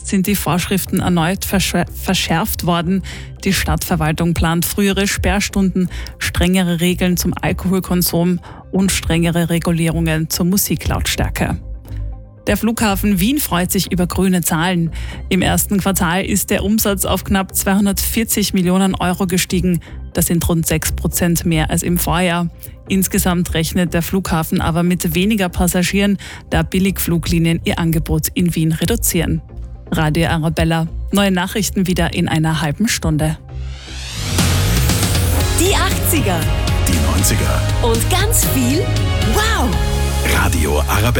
sind die Vorschriften erneut verschärft worden. Die Stadtverwaltung plant frühere Sperrstunden, strengere Regeln zum Alkoholkonsum und strengere Regulierungen zur Musiklautstärke. Der Flughafen Wien freut sich über grüne Zahlen. Im ersten Quartal ist der Umsatz auf knapp 240 Millionen Euro gestiegen. Das sind rund 6% mehr als im Vorjahr. Insgesamt rechnet der Flughafen aber mit weniger Passagieren, da Billigfluglinien ihr Angebot in Wien reduzieren. Radio Arabella. Neue Nachrichten wieder in einer halben Stunde. Die 80er. Die 90er. Und ganz viel Wow! Radio Arabella.